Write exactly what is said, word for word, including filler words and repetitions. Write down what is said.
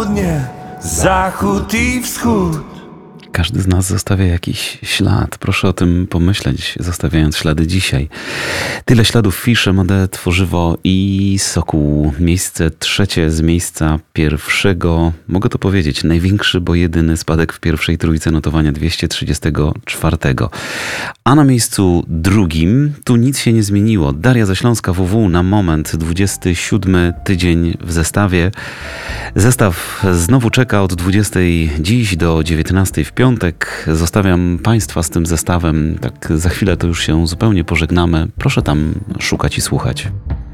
południe, zachód i wschód. Każdy z nas zostawia jakiś ślad. Proszę o tym pomyśleć, zostawiając ślady dzisiaj. Tyle śladów Fisze, Mode, Tworzywo i Sokół. Miejsce trzecie z miejsca pierwszego. Mogę to powiedzieć, największy, bo jedyny spadek w pierwszej trójce notowania dwieście trzydziestego czwartego. A na miejscu drugim, tu nic się nie zmieniło. Daria ze Śląska W W na moment, dwudziesty siódmy tydzień w zestawie. Zestaw znowu czeka od dwudziestej dziś do dziewiętnastej w piątek. Zostawiam Państwa z tym zestawem. Tak za chwilę to już się zupełnie pożegnamy. Proszę tam szukać i słuchać.